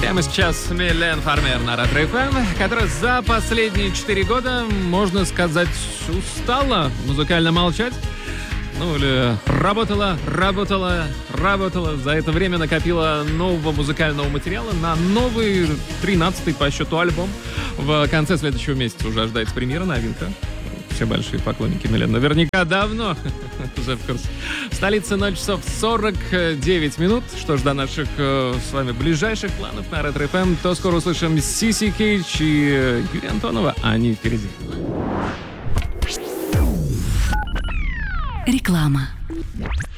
Прямо сейчас Милен Фармер на Ретро ФМ, которая за последние 4 года, можно сказать, устала музыкально молчать. Ну или работала. За это время накопила нового музыкального материала на новый 13-й по счету альбом. В конце следующего месяца уже ожидается премьера, новинка. Все большие поклонники Милен наверняка давно уже в курсе. В столице 0 часов 49 минут. Что ж, до наших с вами ближайших планов на Ретро ФМ, то скоро услышим Сиси Кейдж и Юрия Антонова. Они впереди. Реклама.